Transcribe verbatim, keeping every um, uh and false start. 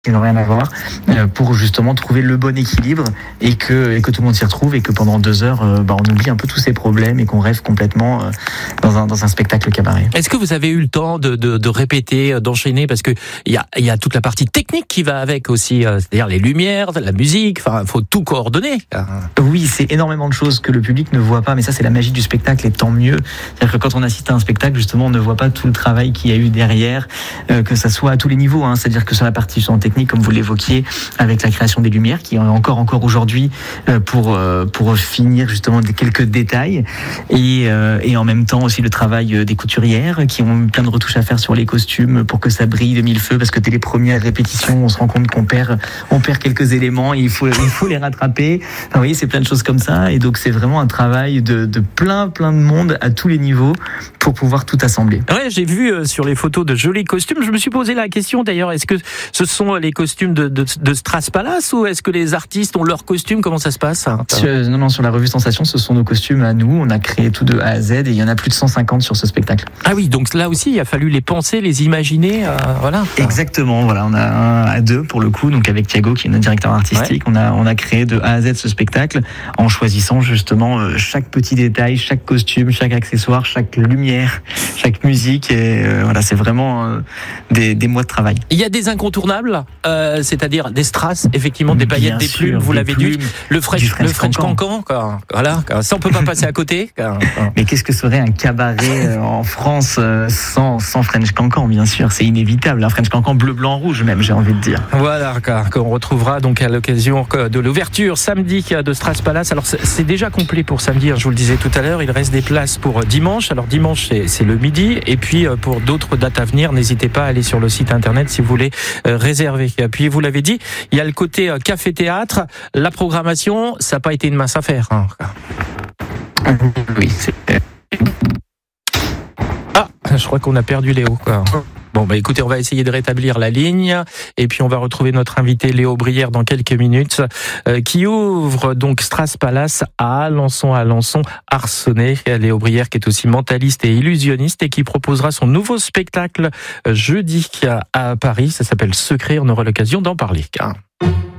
qui n'ont rien à voir, euh, pour justement trouver le bon équilibre et que, et que tout le monde s'y retrouve et que pendant deux heures, euh, bah, on oublie un peu tous ces problèmes et qu'on rêve complètement euh, dans, un, dans un spectacle cabaret. Est-ce que vous avez eu le temps de, de, de répéter, d'enchaîner, parce que il y a, y a toute la partie technique qui va avec aussi, euh, c'est-à-dire les lumières, la musique, enfin, faut tout coordonner. Oui, c'est énormément de choses que le public ne voit pas, mais ça c'est la magie du spectacle et tant mieux. C'est-à-dire que quand on assiste à un spectacle, justement, on ne voit pas tout le travail qu'il y a eu derrière, euh, que ça soit à tous les niveaux, hein, c'est-à-dire que sur la partie sur technique, comme vous l'évoquiez, avec la création des lumières, qui est encore encore aujourd'hui euh, pour euh, pour finir justement des quelques détails, et euh, et en même temps aussi le travail des couturières qui ont plein de retouches à faire sur les costumes pour que ça brille de mille feux, parce que dès les premières répétitions, on se rend compte qu'on perd on perd quelques éléments et il faut il faut les rattraper. Enfin, vous voyez, c'est plein de choses comme ça, et donc c'est vraiment un travail de de plein plein de monde à tous les niveaux pour pouvoir tout assembler. Ouais, j'ai vu euh, sur les photos de jolis costumes. Je me suis posé la question d'ailleurs, est-ce que ce sont les costumes de, de, de Strass Palace ou est-ce que les artistes ont leurs costumes? Comment ça se passe? sur, Non, non, sur la revue Sensation, ce sont nos costumes à nous. On a créé tout de A à Z et il y en a plus de cent cinquante sur ce spectacle. Ah oui, donc là aussi, il a fallu les penser, les imaginer, euh, voilà. Exactement, voilà. On a un à deux pour le coup, donc avec Thiago qui est notre directeur artistique. Ouais. On a, on a créé de A à Z ce spectacle en choisissant justement chaque petit détail, chaque costume, chaque accessoire, chaque lumière, chaque musique. Et euh, voilà, c'est vraiment euh, des, des mois de travail. Il y a des incontournables, euh, c'est-à-dire des strass, effectivement, des paillettes, des plumes, vous l'avez dit, le French, French, le French Cancan, quoi. Voilà, quoi. Ça on peut pas passer à côté. Quoi. Mais qu'est-ce que serait un cabaret en France sans, sans French Cancan, bien sûr, c'est inévitable. Un French Cancan bleu, blanc, rouge même, j'ai envie de dire. Voilà, quoi, qu'on retrouvera donc à l'occasion de l'ouverture samedi de Strass Palace. Alors c'est déjà complet pour samedi, je vous le disais tout à l'heure, il reste des places pour dimanche. Alors dimanche c'est, c'est le midi, et puis pour d'autres dates à venir, n'hésitez pas à aller sur le site internet si vous voulez euh, réserver. Et puis vous l'avez dit, il y a le côté euh, café-théâtre, la programmation, ça n'a pas été une mince affaire. Hein. Oui, c'est... Ah, je crois qu'on a perdu Léo, quoi. Bon, bah écoutez, on va essayer de rétablir la ligne et puis on va retrouver notre invité Léo Brière dans quelques minutes, euh, qui ouvre donc Strass Palace à Alençon, Alençon, Arcenay. Léo Brière qui est aussi mentaliste et illusionniste et qui proposera son nouveau spectacle jeudi à Paris. Ça s'appelle Secret. On aura l'occasion d'en parler.